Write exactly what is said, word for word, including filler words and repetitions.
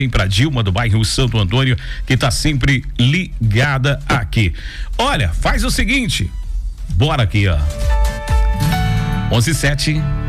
Para Dilma do bairro Santo Antônio, que tá sempre ligada aqui. Olha, faz o seguinte, bora aqui, ó. onze e sete.